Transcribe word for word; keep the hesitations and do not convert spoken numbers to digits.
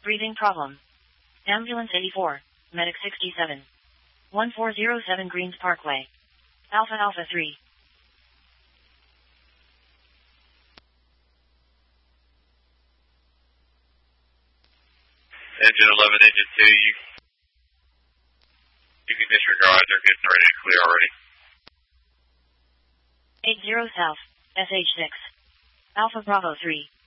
Breathing problem. Ambulance eighty-four. Medic sixty-seven. one four zero seven Greens Parkway. Alpha Alpha three. Engine eleven, engine two, you, you can disregard, they're getting ready to clear already. eighty South, S H six. Alpha Bravo three.